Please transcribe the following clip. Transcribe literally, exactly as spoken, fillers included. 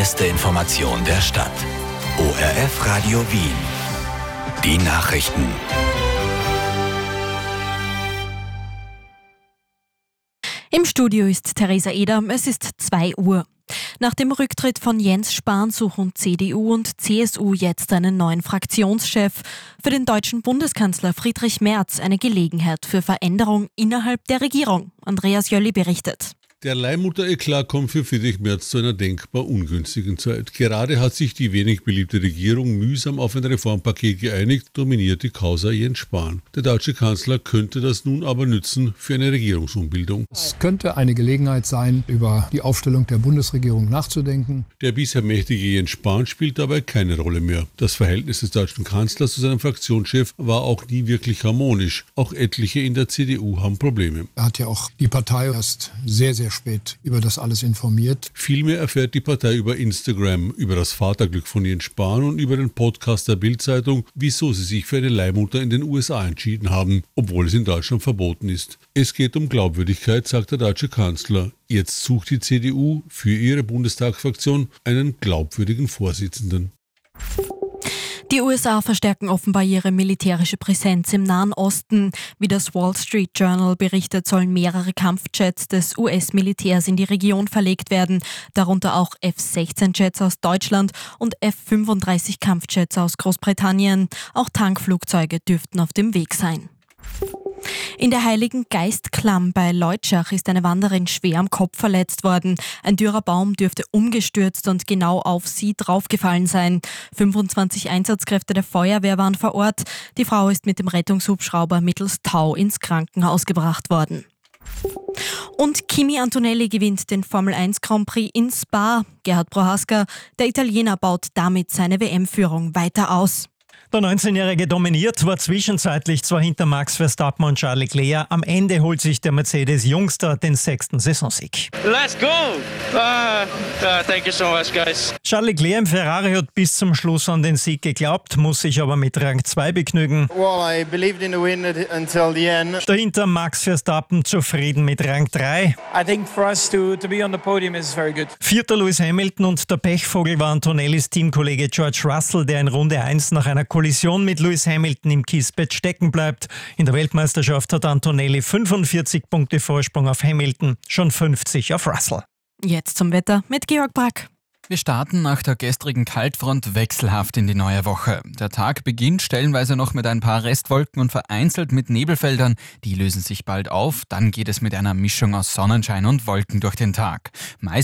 beste Information der Stadt. O R F Radio Wien. Die Nachrichten. Im Studio ist Theresa Eder. Es ist zwei Uhr. Nach dem Rücktritt von Jens Spahn suchen C D U und C S U jetzt einen neuen Fraktionschef. Für den deutschen Bundeskanzler Friedrich Merz eine Gelegenheit für Veränderung innerhalb der Regierung. Andreas Jölli berichtet. Der Leihmutter-Eklat kommt für Friedrich Merz zu einer denkbar ungünstigen Zeit. Gerade hat sich die wenig beliebte Regierung mühsam auf ein Reformpaket geeinigt, dominiert die Causa Jens Spahn. Der deutsche Kanzler könnte das nun aber nützen für eine Regierungsumbildung. Es könnte eine Gelegenheit sein, über die Aufstellung der Bundesregierung nachzudenken. Der bisher mächtige Jens Spahn spielt dabei keine Rolle mehr. Das Verhältnis des deutschen Kanzlers zu seinem Fraktionschef war auch nie wirklich harmonisch. Auch etliche in der C D U haben Probleme. Er hat ja auch die Partei erst sehr, sehr spät über das alles informiert. Vielmehr erfährt die Partei über Instagram, über das Vaterglück von Jens Spahn und über den Podcast der Bild-Zeitung, wieso sie sich für eine Leihmutter in den U S A entschieden haben, obwohl es in Deutschland verboten ist. Es geht um Glaubwürdigkeit, sagt der deutsche Kanzler. Jetzt sucht die C D U für ihre Bundestagsfraktion einen glaubwürdigen Vorsitzenden. Die U S A verstärken offenbar ihre militärische Präsenz im Nahen Osten. Wie das Wall Street Journal berichtet, sollen mehrere Kampfjets des U S-Militärs in die Region verlegt werden, darunter auch F sechzehn Jets aus Deutschland und F fünfunddreißig Kampfjets aus Großbritannien. Auch Tankflugzeuge dürften auf dem Weg sein. In der Heiligen Geistklamm bei Leutschach ist eine Wanderin schwer am Kopf verletzt worden. Ein dürrer Baum dürfte umgestürzt und genau auf sie draufgefallen sein. fünfundzwanzig Einsatzkräfte der Feuerwehr waren vor Ort. Die Frau ist mit dem Rettungshubschrauber mittels Tau ins Krankenhaus gebracht worden. Und Kimi Antonelli gewinnt den Formel eins Grand Prix in Spa. Gerhard Prohaska, der Italiener, baut damit seine W M-Führung weiter aus. Der neunzehnjährige dominiert, war zwischenzeitlich zwar hinter Max Verstappen und Charles Leclerc. Am Ende holt sich der Mercedes-Jungster den sechsten Saisonsieg. Let's go! Uh, uh, thank you so much, guys. Charles Leclerc im Ferrari hat bis zum Schluss an den Sieg geglaubt, muss sich aber mit Rang zwei begnügen. Well, I believed in the win until the end. Dahinter Max Verstappen zufrieden mit Rang drei. I think for us to, to be on the podium is very good. Vierter Lewis Hamilton und der Pechvogel war Antonellis Teamkollege George Russell, der in Runde eins nach einer Kollision mit Lewis Hamilton im Kiesbett stecken bleibt. In der Weltmeisterschaft hat Antonelli fünfundvierzig Punkte Vorsprung auf Hamilton, schon fünfzig auf Russell. Jetzt zum Wetter mit Georg Brack. Wir starten nach der gestrigen Kaltfront wechselhaft in die neue Woche. Der Tag beginnt stellenweise noch mit ein paar Restwolken und vereinzelt mit Nebelfeldern. Die lösen sich bald auf, dann geht es mit einer Mischung aus Sonnenschein und Wolken durch den Tag. Meist